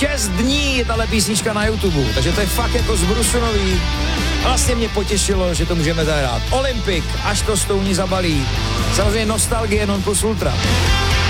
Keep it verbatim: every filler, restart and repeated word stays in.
Šest dní je tahle písnička na YouTube, takže to je fakt jako z brusu nový. Vlastně mě potěšilo, že to můžeme zahrát. Olympic, až to Stouni zabalí. Samozřejmě nostalgie non plus ultra.